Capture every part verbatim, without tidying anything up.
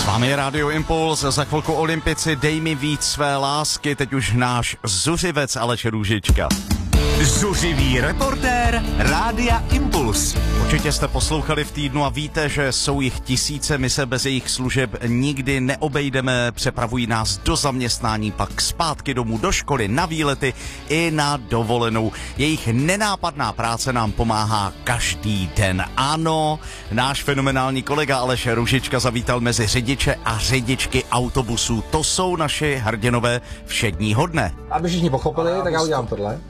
vámi je Rádio Impuls, za chvilku olympici, dej mi víc své lásky, teď už náš zuřivec Aleš Růžička. Zuřivý reportér Rádia Impuls. Určitě jste poslouchali v týdnu a víte, že jsou jich tisíce, my se bez jejich služeb nikdy neobejdeme, přepravují nás do zaměstnání, pak zpátky domů, do školy, na výlety i na dovolenou. Jejich nenápadná práce nám pomáhá každý den. Ano, náš fenomenální kolega Aleš Růžička zavítal mezi řidiče a řidičky autobusů. To jsou naši hrdinové všedního dne. Aby všichni pochopili, tak já udělám tohle.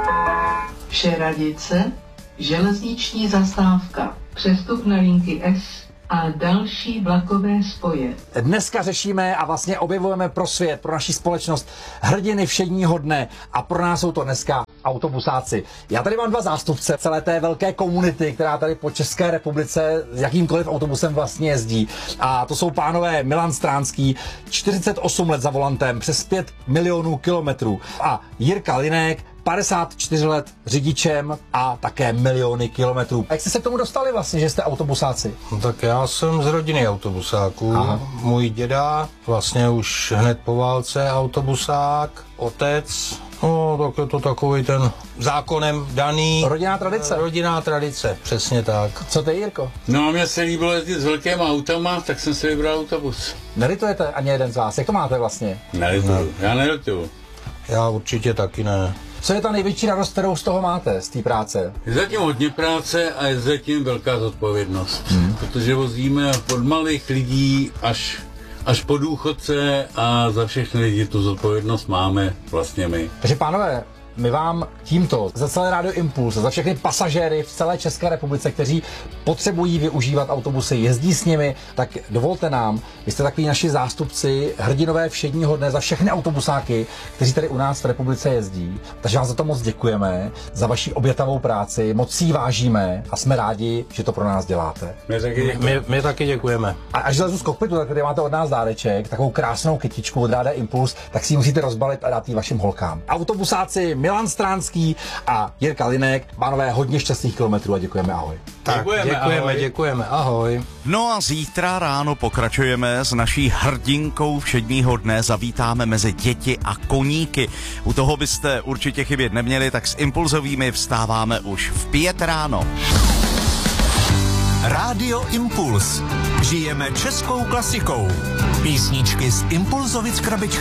Všeradice, železniční zastávka, přestup na linky S a další vlakové spoje. Dneska řešíme a vlastně objevujeme pro svět, pro naši společnost hrdiny všedního dne a pro nás jsou to dneska autobusáci. Já tady mám dva zástupce celé té velké komunity, která tady po České republice s jakýmkoliv autobusem vlastně jezdí. A to jsou pánové Milan Stránský, čtyřicet osm let za volantem, přes pět milionů kilometrů, a Jirka Linek, padesát čtyři let řidičem a také miliony kilometrů. A jak jste se k tomu dostali vlastně, že jste autobusáci? No tak já jsem z rodiny autobusáků. Aha. Můj děda vlastně už hned po válce autobusák, otec, no tak je to takový ten zákonem daný. Rodinná tradice. Rodinná tradice, přesně tak. Co ty, Jirko? No, mě se líbilo jezdit s velkýma autama, tak jsem si vybral autobus. Nelitujete ani jeden z vás? Jak to máte vlastně? Nelituju, já nelituju. Já určitě taky ne. Co je ta největší radost, kterou z toho máte, z té práce? Je zatím hodně práce a je zatím velká zodpovědnost. Hmm. Protože vozíme od malých lidí až, až po důchodce a za všechny lidi tu zodpovědnost máme vlastně my. Takže pánové, my vám tímto za celé Rádio Impuls, za všechny pasažéry v celé České republice, kteří potřebují využívat autobusy, jezdí s nimi, tak dovolte nám, vy jste takový naši zástupci, hrdinové všedního dne za všechny autobusáky, kteří tady u nás v republice jezdí. Takže vám za to moc děkujeme, za vaši obětavou práci, moc si ji vážíme a jsme rádi, že to pro nás děláte. My taky děkujeme. My, my taky děkujeme. A až zlezu z kokpitu, tak tady máte od nás dáreček, takovou krásnou kytičku od Rádia Impuls, tak si ji musíte rozbalit a dát ji vašim holkám. Autobusáci Milan Stránský a Jirka Linek, pánové, hodně šťastných kilometrů a děkujeme, ahoj. Tak, děkujeme, děkujeme, ahoj. děkujeme, ahoj. No a zítra ráno pokračujeme s naší hrdinkou všedního dne, zavítáme mezi děti a koníky. U toho byste určitě chybět neměli, tak s impulzovými vstáváme už v pět ráno. Rádio Impuls. Žijeme českou klasikou. Písničky z Impulzovic krabičky.